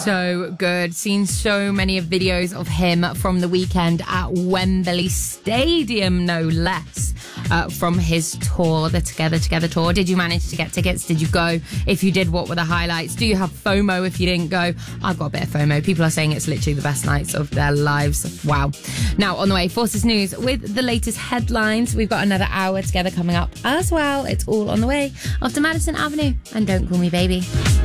so good. Seen so many videos of him from the weekend at Wembley Stadium, no less, from his tour, the Together tour. Did you manage to get tickets? Did you go? If you did, what were the highlights? Do you have FOMO if you didn't go? I've got a bit of FOMO. People are saying it's literally the best nights of their lives. Wow. Now, on the way, Forces News with the latest headlines. We've got another hour together coming up as well. It's all on the way after Madison Avenue and Don't Call Me Baby.